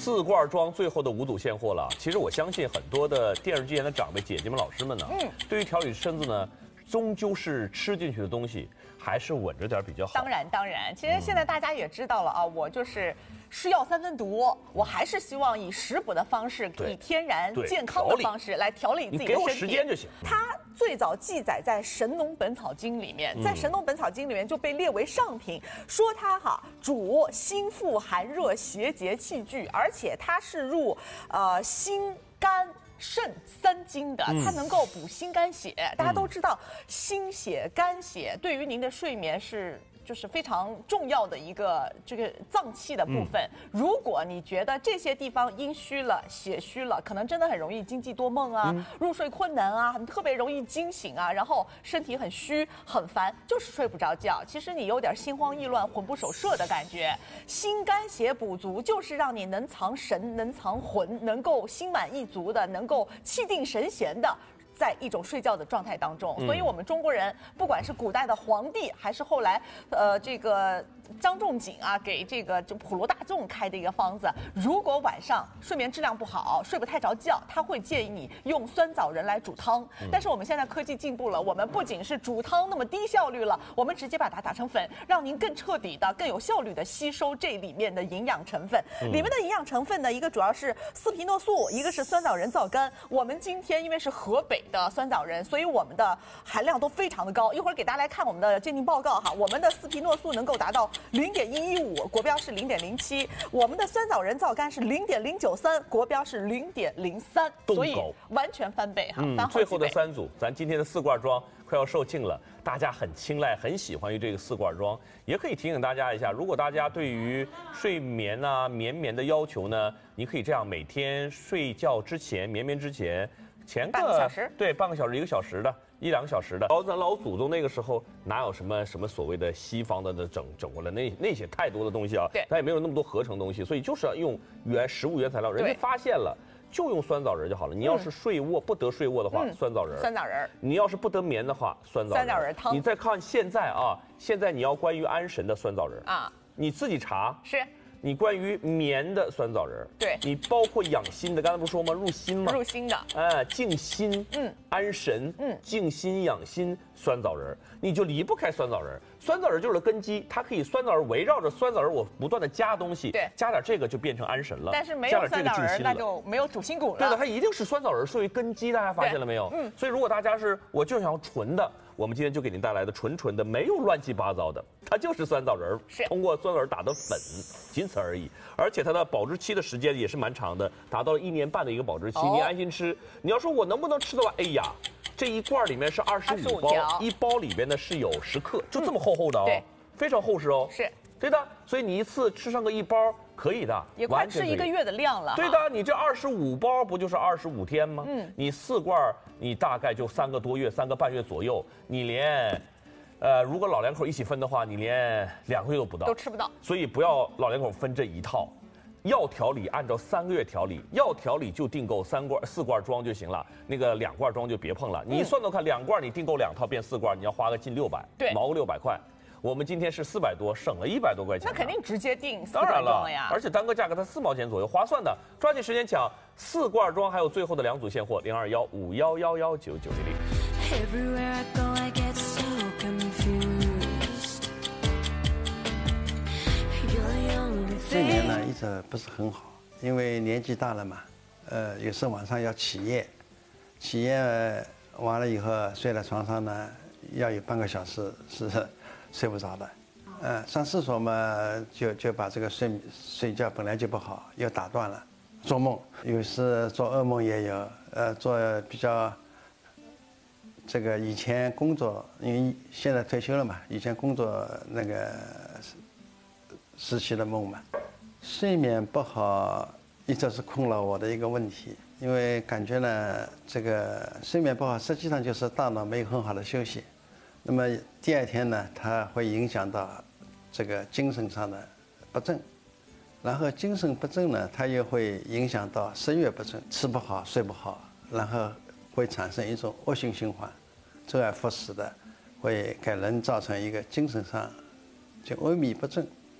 4罐装最后的5组现货了。其实我相信很多的电视机前的长辈、姐姐们、老师们呢，对于调理身子呢，终究是吃进去的东西，还是稳着点比较好。 当然，其实现在大家也知道了啊，我就是是药三分毒，我还是希望以食补的方式，以天然健康的方式来调理自己的身体。 你给我时间就行。 它最早记载在《神农本草经》里面，在《神农本草经》里面就被列为上品，说它主心腹寒热邪结气聚，而且它是入心肝肾3经的，它能够补心肝血。大家都知道，心血、肝血对于您的睡眠就是非常重要的一个这个脏器的部分。如果你觉得这些地方阴虚了、血虚了，可能真的很容易经悸多梦啊，入睡困难啊，特别容易惊醒啊，然后身体很虚、很烦，就是睡不着觉。其实你有点心慌意乱、魂不守舍的感觉。心肝血补足，就是让你能藏神、能藏魂，能够心满意足的，能够气定神闲的。在一种睡觉的状态当中，所以我们中国人不管是古代的皇帝，还是后来这个张仲景啊给这个就普罗大众开的一个方子，如果晚上睡眠质量不好，睡不太着觉，他会建议你用酸枣仁来煮汤。但是我们现在科技进步了，我们不仅是煮汤那么低效率了，我们直接把它打成粉，让您更彻底的、更有效率的吸收这里面的营养成分。里面的营养成分呢，一个主要是司匹诺素，一个是酸枣仁皂苷。我们今天因为是河北的酸枣仁，所以我们的含量都非常的高。一会儿给大家来看我们的鉴定报告哈，我们的司匹诺素能够达到0.115，国标是0.07；我们的酸枣仁皂苷是0.093，国标是0.03，所以完全翻倍哈，翻好几倍。 最后的3组，咱今天的4罐装快要售罄了，大家很青睐，很喜欢于这个4罐装。也可以提醒大家一下，如果大家对于睡眠啊、绵的要求呢，你可以这样，每天睡觉之前、绵之前。前半个小时， 对，半个小时、1个小时的，1、2个小时的。咱老祖宗那个时候哪有什么所谓的西方的整过来那些太多的东西啊？ 对， 它也没有那么多合成东西，所以就是要用食物原材料。人家发现了，就用酸枣仁就好了。你要是不得睡卧的话，酸枣仁。 酸枣仁。 你要是不得眠的话，酸枣仁汤。 你再看现在啊，现在你要关于安神的酸枣仁啊，你自己查是。 你关于眠的酸枣仁， 对， 你包括养心的，刚才不是说吗？入心吗？ 入心的， 静心，安神，静心养心，酸枣仁，你就离不开酸枣仁。酸枣仁就是根基，它可以酸枣仁围绕着酸枣仁，我不断的加东西， 对， 加点这个就变成安神了。 但是没有酸枣仁，那就没有主心骨了。 对的，它一定是酸枣仁作为根基，大家发现了没有？所以如果大家我就想要纯的。我们今天就给您带来的纯的，没有乱七八糟的，它就是酸枣仁，通过酸枣仁打的粉，仅此而已。而且它的保质期的时间也是蛮长的，达到了1年半的一个保质期，你安心吃。你要说我能不能吃得完？哎呀，这一罐里面是25包，一包里边呢是有10克，就这么厚的哦，非常厚实哦。 是。 对的，所以你一次吃上个1包可以的， 也快吃1个月的量了。 对的，你这25包不就是25天吗？你4罐，你大概就3个多月、3个半月左右，你连，如果老两口一起分的话，你连2个月都不到， 都吃不到。 所以不要老两口分这一套，药调理按照3个月调理，药调理就订购4罐装就行了，那个2罐装就别碰了。你算看2罐，你订购2套变4罐，你要花个近600， 对， 毛个600块。我们今天是400多，省了100多块钱。 那肯定直接订4 罐装了呀！ 而且单个价格才4毛钱左右，划算的。抓紧时间抢4罐装，还有最后的2组现货 ，0215999900。睡眠呢一直不是很好，因为年纪大了嘛，有时候晚上要起夜完了以后睡在床上呢。要有半个小时是睡不着的，上厕所嘛就把这个睡觉本来就不好，又打断了，做梦有时做噩梦也有，做比较这个以前工作，因为现在退休了嘛，以前工作那个时期的梦嘛，睡眠不好一直是困扰我的一个问题。因为感觉呢，这个睡眠不好，实际上就是大脑没有很好的休息。那么第2天呢，它会影响到这个精神上的不振，然后精神不振呢，它又会影响到食欲不振，吃不好睡不好，然后会产生一种恶性循环，周而复始的，会给人造成一个精神上就萎靡不振。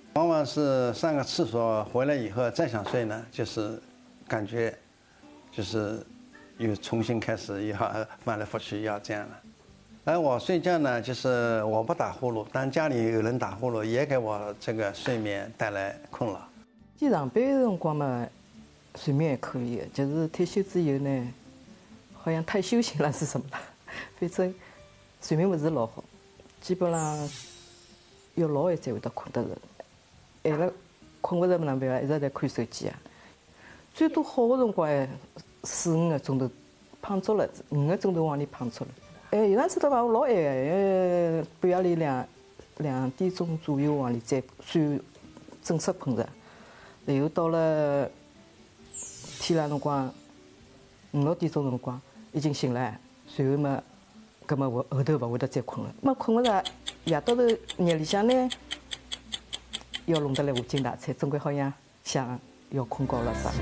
往往是上个厕所回来以后再想睡呢，就是感觉就是又重新开始要翻来覆去要这样了。而我睡觉呢，就是我不打呼噜，但家里有人打呼噜，也给我这个睡眠带来困扰。 去上班的辰光嘛，睡眠还可以，就是退休之后呢，好像太休闲了是什么了，反正睡眠不是老好，基本上要老晚才会得困得着。晚了困不着哪能办啊？一直在看手机啊。最多好的辰光4、5个钟头，胖足了，5个钟头往里胖足了。有趟子的话，我老晚个，半夜里2点钟左右往里再算正式困着，然后到了天亮辰光5、6点钟辰光已经醒了，随后嘛，搿么我后头勿会得再困了。么困勿着，夜到头夜里向呢，要弄得来无精打采，总归好像想要困觉了啥。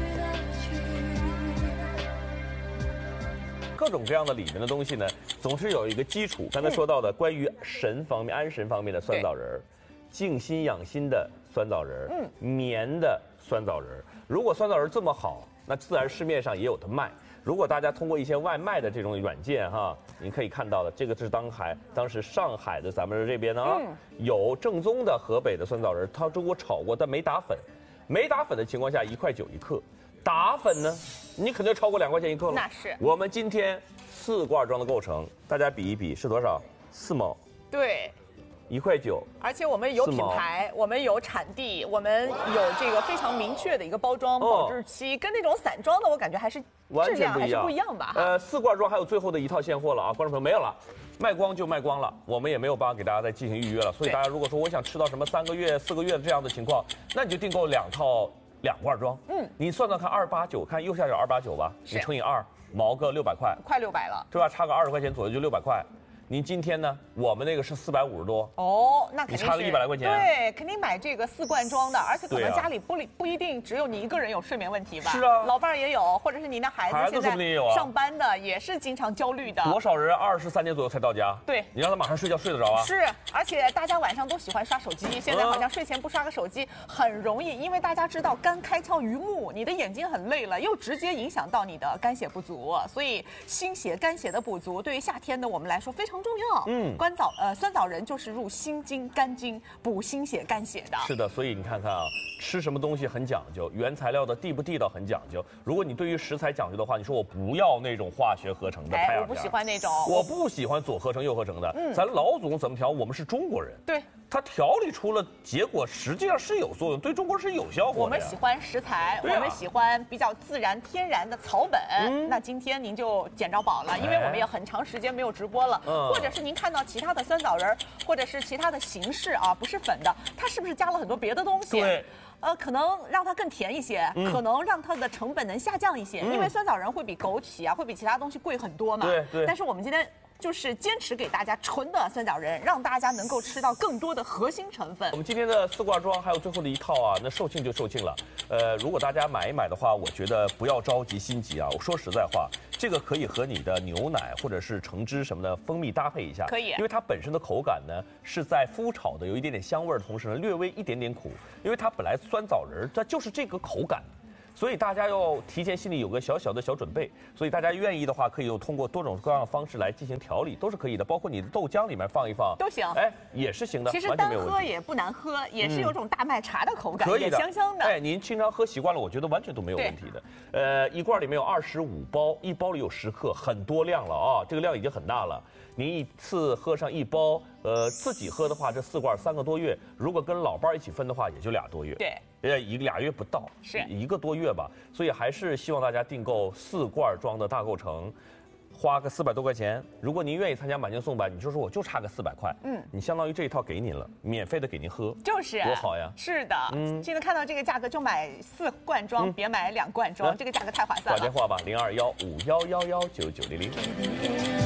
各种各样的里面的东西呢，总是有一个基础。刚才说到的关于神方面、安神方面的酸枣仁，静心养心的酸枣仁，眠的酸枣仁。如果酸枣仁这么好，那自然市面上也有的卖。如果大家通过一些外卖的这种软件哈，你可以看到的，这个是当时上海的咱们这边呢，有正宗的河北的酸枣仁，它中国炒过，但没打粉。没打粉的情况下，1.9块1克。打粉呢，你肯定超过2块钱1克了。 那是。 我们今天4罐装的构成，大家比一比是多少？4毛。 对。 1.9块。 而且我们有品牌，我们有产地，我们有这个非常明确的一个包装保质期，跟那种散装的我感觉还是质量还是不一样吧。 4罐装还有最后的一套现货了啊，观众朋友没有了。卖光就卖光了，我们也没有办法给大家再进行预约了。所以大家如果说我想吃到什么3个月、4个月这样的情况，那你就订购2套2罐装。你算算看，289，看右下角289吧，你乘以2，毛个600块， 快600了， 对吧？差个20块钱左右就600块。您今天呢？我们那个是450多哦，那肯定是你差个100来块钱。 对，肯定买这个4罐装的，而且可能家里不一定只有你一个人有睡眠问题吧？ 是啊， 老伴儿也有，或者是你的孩子现在上班的也是经常焦虑的。 多少人23点左右才到家？ 对， 你让他马上睡觉睡得着啊？ 是，而且大家晚上都喜欢刷手机，现在好像睡前不刷个手机很容易，因为大家知道肝开窍于目，你的眼睛很累了，又直接影响到你的肝血不足，所以心血、肝血的补足对于夏天的我们来说非常重要。酸枣仁就是入心经、肝经，补心血、肝血的。 是的，所以你看看啊，吃什么东西很讲究，原材料的地不地道很讲究。如果你对于食材讲究的话，你说我不要那种化学合成的太阳我不喜欢那种， 我不喜欢左合成右合成的。咱老祖宗怎么调？我们是中国人， 对， 他调理出了结果，实际上是有作用，对中国人是有效果的。 我们喜欢食材，我们喜欢比较自然天然的草本。那今天您就捡着宝了，因为我们也很长时间没有直播了，或者是您看到其他的酸枣仁，或者是其他的形式啊，不是粉的，它是不是加了很多别的东西？ 对。 可能让它更甜一些，可能让它的成本能下降一些，因为酸枣仁会比枸杞啊，会比其他东西贵很多嘛。 对。 但是我们今天就是坚持给大家纯的酸枣仁，让大家能够吃到更多的核心成分。 我们今天的4罐装还有最后的一套啊，那售罄就售罄了。如果大家买一买的话，我觉得不要着急心急啊。我说实在话，这个可以和你的牛奶或者是橙汁什么的蜂蜜搭配一下， 可以， 因为它本身的口感呢是在麸炒的有一点点香味的同时呢，略微一点点苦，因为它本来酸枣仁它就是这个口感。所以大家要提前心里有个小准备，所以大家愿意的话，可以通过多种各样的方式来进行调理，都是可以的。包括你的豆浆里面放一放都行， 也是行的。 其实单喝也不难喝，也是有种大麦茶的口感， 可以的， 也香香的。 您经常喝习惯了，我觉得完全都没有问题的。一罐里面有25包，一包里有10克，很多量了啊，这个量已经很大了。您一次喝上1包，自己喝的话，这4罐3个多月，如果跟老伴一起分的话，也就2多月。 对。 2月不到， 是 1个多月吧，所以还是希望大家订购4罐装的大构成，花个400多块钱。如果您愿意参加买进送百，你就说我就差个400块，你相当于这一套给您了，免费的给您喝， 就是多好呀！ 是的，现在看到这个价格就买4罐装，别买2罐装，这个价格太划算了。 打电话吧，0215111990。